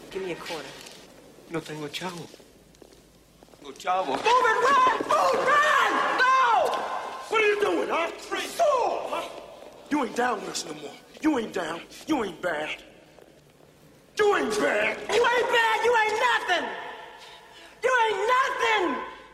Give me a quarter. No tengo chavo. No chavo. Move it, run! Move, run! No! What are you doing, huh? Fool, huh? You ain't down with us no more. You ain't down. You ain't bad. You ain't bad.